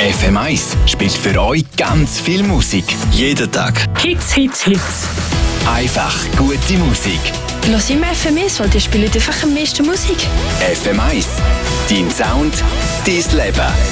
FM1 spielt für euch ganz viel Musik. Jeden Tag. Hits, Hits, Hits. Einfach gute Musik. Los im FM1, weil die spielen einfach am meisten Musik. FM1, dein Sound, dein Leben.